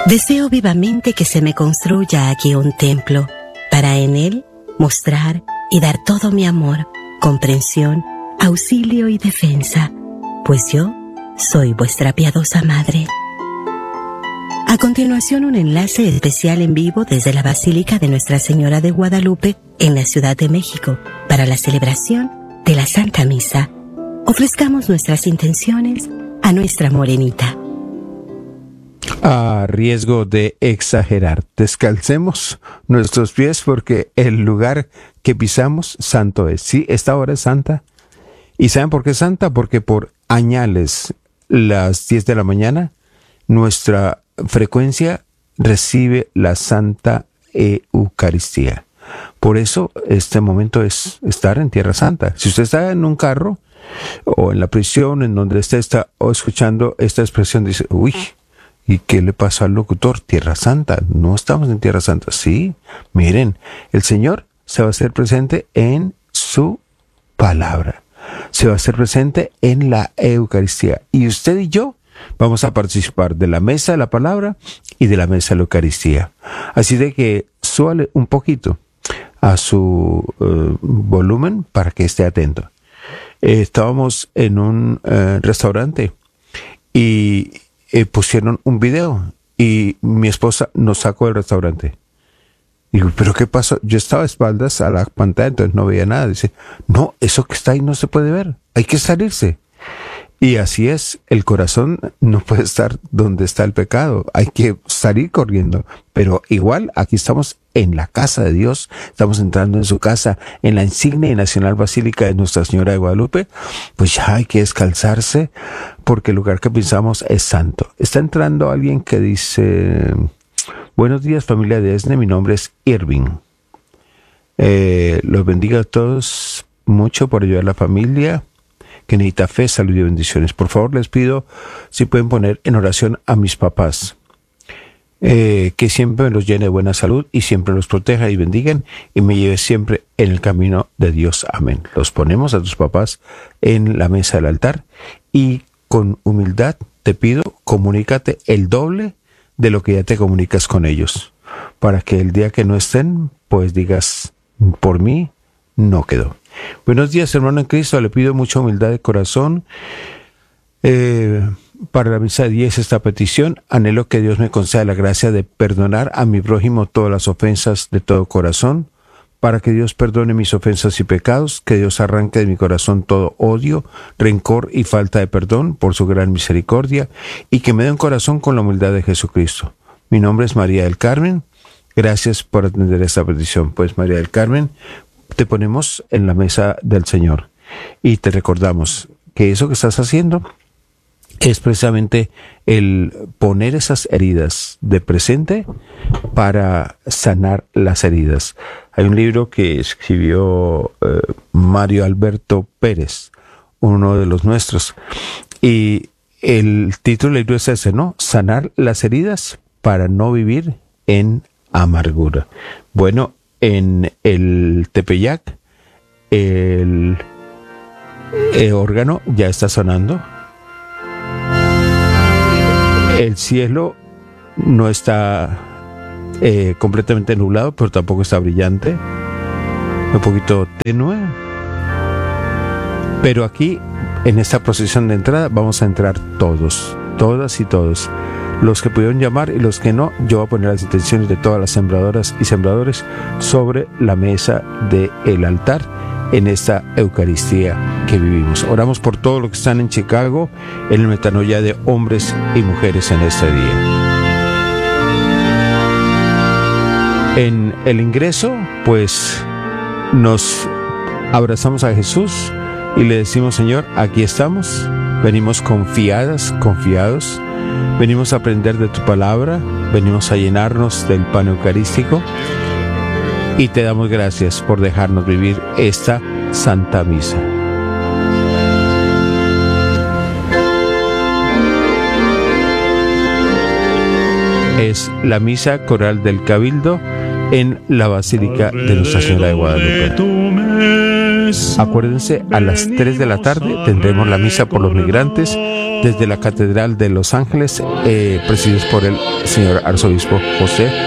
Deseo vivamente que se me construya aquí un templo, para en él mostrar y dar todo mi amor, comprensión, auxilio y defensa, pues yo soy vuestra piadosa madre. A continuación, un enlace especial en vivo desde la Basílica de Nuestra Señora de Guadalupe en la Ciudad de México para la celebración de la Santa Misa. Ofrezcamos nuestras intenciones a nuestra morenita. A riesgo de exagerar, descalcemos nuestros pies porque el lugar que pisamos santo es. Sí, esta hora es santa. ¿Y saben por qué es santa? Porque por añales, las 10 de la mañana, nuestra frecuencia recibe la Santa Eucaristía. Por eso este momento es estar en Tierra Santa. Si usted está en un carro o en la prisión en donde usted está escuchando esta expresión, dice, uy, ¿y qué le pasó al locutor? Tierra Santa. No estamos en Tierra Santa. Sí, miren, el Señor se va a hacer presente en su palabra. Se va a hacer presente en la Eucaristía. Y usted y yo vamos a participar de la mesa de la palabra y de la mesa de la Eucaristía. Así de que súbale un poquito a su volumen para que esté atento. Estábamos en un restaurante y pusieron un video y mi esposa nos sacó del restaurante. Digo, ¿pero qué pasó? Yo estaba a espaldas a la pantalla, entonces no veía nada. Dice, no, eso que está ahí no se puede ver, hay que salirse. Y así es, el corazón no puede estar donde está el pecado, hay que salir corriendo. Pero igual, aquí estamos en la casa de Dios, estamos entrando en su casa, en la insignia y nacional basílica de Nuestra Señora de Guadalupe, pues ya hay que descalzarse, porque el lugar que pisamos es santo. Está entrando alguien que dice, buenos días familia de ESNE, mi nombre es Irving. Los bendiga a todos mucho por ayudar a la familia que necesita fe, salud y bendiciones. Por favor, les pido si pueden poner en oración a mis papás, que siempre me los llene de buena salud y siempre los proteja y bendigan y me lleve siempre en el camino de Dios. Amén. Los ponemos a tus papás en la mesa del altar y con humildad te pido, comunícate el doble de lo que ya te comunicas con ellos, para que el día que no estén, pues digas, por mí no quedó. Buenos días, hermano en Cristo, le pido mucha humildad de corazón para la misa de 10 esta petición. Anhelo que Dios me conceda la gracia de perdonar a mi prójimo todas las ofensas de todo corazón, para que Dios perdone mis ofensas y pecados, que Dios arranque de mi corazón todo odio, rencor y falta de perdón por su gran misericordia, y que me dé un corazón con la humildad de Jesucristo. Mi nombre es María del Carmen. Gracias por atender esta petición. Pues María del Carmen, te ponemos en la mesa del Señor y te recordamos que eso que estás haciendo es precisamente el poner esas heridas de presente para sanar las heridas. Hay un libro que escribió Mario Alberto Pérez, uno de los nuestros, y el título del libro es ese, ¿no? Sanar las heridas para no vivir en amargura. Bueno, en el Tepeyac el órgano ya está sonando. El cielo no está completamente nublado, pero tampoco está brillante, un poquito tenue. Pero aquí, en esta procesión de entrada, vamos a entrar todos, todas y todos. Los que pudieron llamar y los que no, yo voy a poner las intenciones de todas las sembradoras y sembradores sobre la mesa del altar en esta Eucaristía que vivimos. Oramos por todos los que están en Chicago, en el metanoia de hombres y mujeres en este día. En el ingreso, pues, nos abrazamos a Jesús y le decimos, Señor, aquí estamos, venimos confiados, venimos a aprender de tu palabra, venimos a llenarnos del pan eucarístico y te damos gracias por dejarnos vivir esta Santa Misa. Es la misa coral del Cabildo en la Basílica de Nuestra Señora de Guadalupe. Acuérdense, a las 3 de la tarde tendremos la misa por los migrantes desde la Catedral de Los Ángeles, presididos por el señor arzobispo José